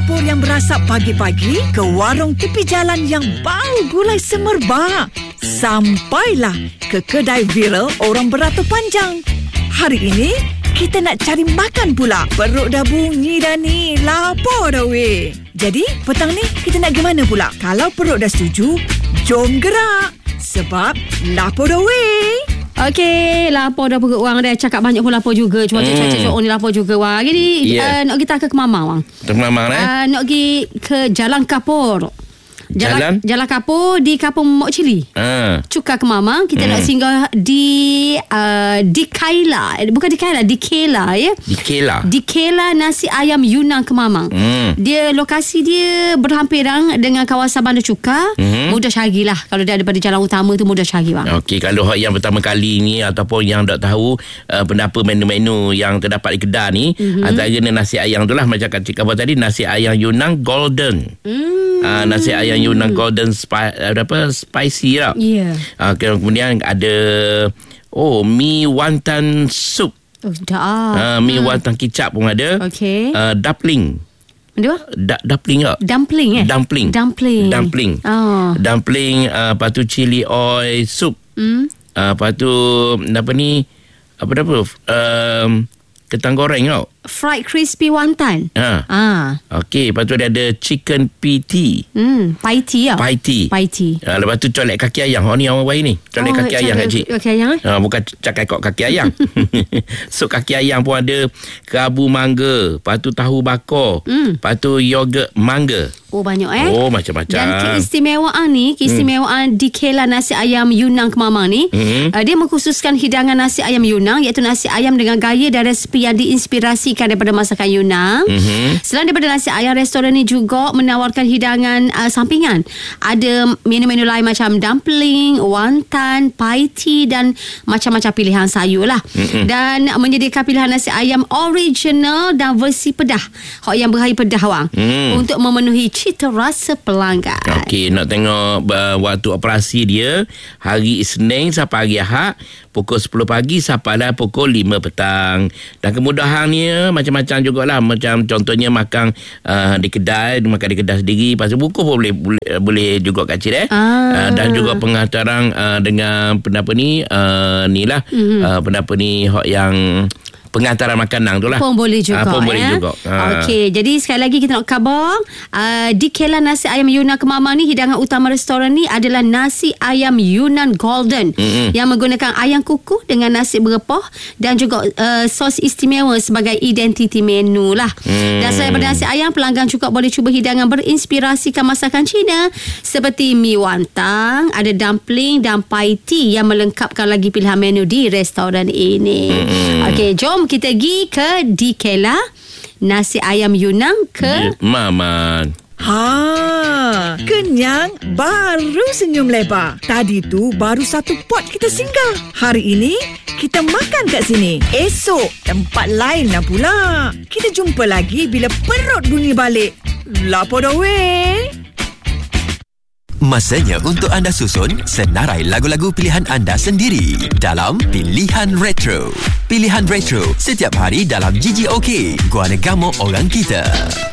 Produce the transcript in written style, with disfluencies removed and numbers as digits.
dapur yang berasap pagi-pagi ke warung tepi jalan yang bau gulai semerbak, sampailah ke kedai viral orang beratur panjang. Hari ini kita nak cari makan pula. Perut dah bunyi dah ni, lapar dah weh. Jadi petang ni kita nak ke mana pula? Kalau perut dah setuju, jom gerak. Sebab lapar dah weh. Okey, lapar dah perut wang dah. Cakap banyak pun lapar juga. Cuaca-cuaca ni lapar juga wang. Jadi nak kita ke Mamang wang. Ke Mamang nak pergi ke Jalan Kapur. Jalan Kapur di Kampung Mok Cili. Cuka ke Mamang. Kita nak singgah di Kaila. Bukan di Kaila, di Kela ya. Di Kela nasi ayam Yunnan ke Mamang. Dia lokasi dia berhampiran dengan kawasan Bandar Cuka. Mudah cari lah. Kalau dia daripada jalan utama tu mudah cari bang. Okey, kalau yang pertama kali ni ataupun yang tak tahu pendapat menu-menu yang terdapat di kedai ni, antara nasi ayam tu lah macam cakap apa tadi, nasi ayam Yunnan Golden. Nasi ayam Yunnan Golden spicy lah. Kemudian ada mi wonton soup. Mi wonton kicap pun ada. Okey. Dumpling. Dumpling tak? Dumpling. Dumpling. Lepas tu chili oil soup. Lepas tu ketang goreng tau. Fried crispy wonton. Okey, lepas tu dia ada chicken PT. Pai tea. Lepas tu colek kaki ayam. Ni orang baik ni. Colek kaki ayam kat cik. Kaki ayam bukan cakap kok kaki ayam. So kaki ayam pun ada. Kerabu mangga. Lepas tu tahu bakar. Lepas tu yogurt mangga. Banyak macam-macam. Dan keistimewaan di Kela nasi ayam Yunnan ke Mamang ni, dia mengkhususkan hidangan nasi ayam Yunnan, iaitu nasi ayam dengan gaya dan resipi yang diinspirasikan daripada masakan Yunnan. Selain daripada nasi ayam, restoran ni juga menawarkan hidangan sampingan. Ada menu-menu lain macam dumpling, wonton, pai tea dan macam-macam pilihan sayur lah. Dan menyediakan pilihan nasi ayam original dan versi pedah, yang berair pedah wang, untuk memenuhi cita rasa pelanggan. Okey, nak tengok waktu operasi dia hari Isnin sampai hari Ahad pukul 10 pagi sampailah pukul 5 petang. Dan kemudahannya macam-macam jugalah. Macam contohnya makan di kedai, makan di kedai sendiri. Lepas tu buku pun boleh juga kat cik dan juga pengantaran dengan yang pengantaran makanan tu lah. Pun boleh juga. Okey, jadi sekali lagi kita nak khabar di Kela nasi ayam Yunnan ke Mamang ni, hidangan utama restoran ni adalah nasi ayam Yunnan Golden yang menggunakan ayam kukuh dengan nasi berepah dan juga sos istimewa sebagai identiti menu lah. Dan selain daripada nasi ayam, pelanggan juga boleh cuba hidangan berinspirasikan masakan Cina seperti mi wonton, ada dumpling dan pai tea yang melengkapkan lagi pilihan menu di restoran ini. Okey, jom kita pergi ke di Kela nasi ayam Yunnan ke Mamang. Kenyang baru senyum lebar. Tadi tu baru satu pot kita singgah. Hari ini kita makan kat sini. Esok tempat lain lah pula. Kita jumpa lagi bila perut bunyi balik. Lapar dah weh. Masanya untuk anda susun senarai lagu-lagu pilihan anda sendiri dalam Pilihan Retro. Pilihan Retro setiap hari dalam GGOK, Guana Gamok Orang Kita.